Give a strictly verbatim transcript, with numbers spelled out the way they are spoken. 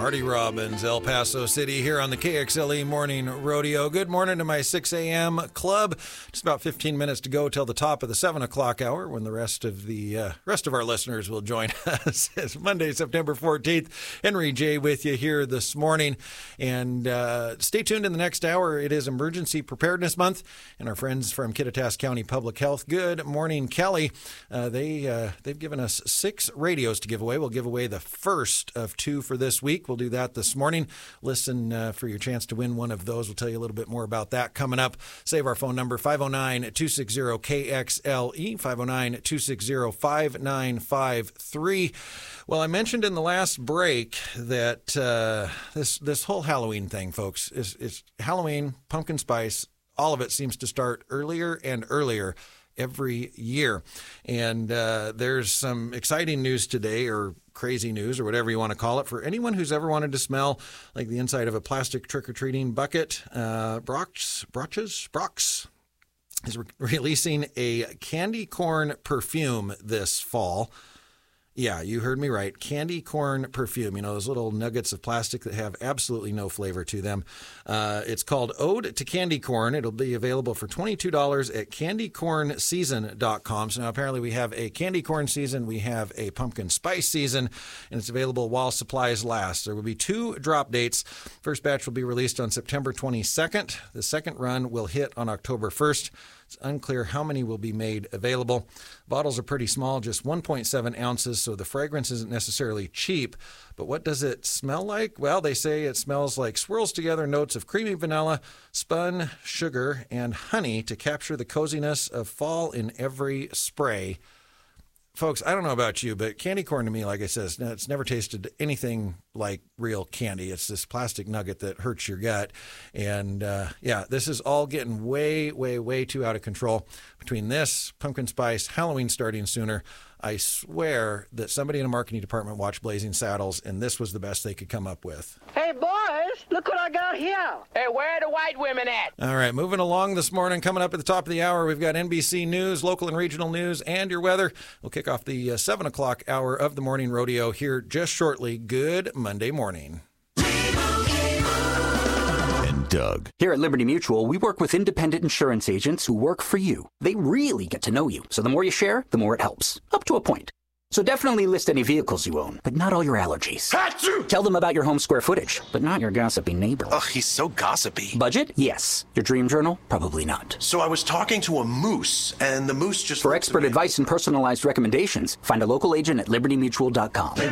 Marty Robbins, El Paso City, here on the K X L E Morning Rodeo. Good morning to my six a.m. club. Just about fifteen minutes to go till the top of the seven o'clock hour, when the rest of the uh, rest of our listeners will join us. It's Monday, September fourteenth. Henry J. with you here this morning. And uh, stay tuned in the next hour. It is Emergency Preparedness Month, and our friends from Kittitas County Public Health. Good morning, Kelly. Uh, they, uh, they've given us six radios to give away. We'll give away the first of two for this week. We'll do that this morning. Listen uh, for your chance to win one of those. We'll tell you a little bit more about that coming up. Save our phone number, five oh nine, two six zero, K X L E, five oh nine, two six zero, five nine five three. Well, I mentioned in the last break that uh, this this whole Halloween thing, folks, is, is Halloween, pumpkin spice, all of it seems to start earlier and earlier every year. And uh, there's some exciting news today, or crazy news, or whatever you want to call it, for anyone who's ever wanted to smell like the inside of a plastic trick-or-treating bucket. Uh, Brock's, Broch's, Brock's is re- releasing a candy corn perfume this fall. Yeah, you heard me right. Candy corn perfume. You know, those little nuggets of plastic that have absolutely no flavor to them. Uh, it's called Ode to Candy Corn. It'll be available for twenty-two dollars at candy corn season dot com. So now apparently we have a candy corn season, we have a pumpkin spice season, and it's available while supplies last. There will be two drop dates. First batch will be released on September twenty-second. The second run will hit on October first. It's unclear how many will be made available. Bottles are pretty small, just one point seven ounces, so the fragrance isn't necessarily cheap. But what does it smell like? Well, they say it smells like swirls together notes of creamy vanilla, spun sugar, and honey to capture the coziness of fall in every spray. Folks, I don't know about you, but candy corn to me, like I said, it's never tasted anything like real candy. It's this plastic nugget that hurts your gut. And uh, yeah, this is all getting way, way, way too out of control. Between this, pumpkin spice, Halloween starting sooner, I swear that somebody in a marketing department watched Blazing Saddles, and this was the best they could come up with. Hey, boys, look what I got here. Hey, where are the white women at? All right, moving along this morning. Coming up at the top of the hour, we've got N B C News, local and regional news, and your weather. We'll kick off the uh, seven o'clock hour of the morning rodeo here just shortly. Good Monday morning. Doug. Here at Liberty Mutual, we work with independent insurance agents who work for you. They really get to know you, so the more you share, the more it helps. Up to a point. So definitely list any vehicles you own, but not all your allergies. Achoo! Tell them about your home square footage, but not your gossipy neighbor. Ugh, he's so gossipy. Budget? Yes. Your dream journal? Probably not. So I was talking to a moose, and the moose just... For expert advice and personalized recommendations, find a local agent at liberty mutual dot com.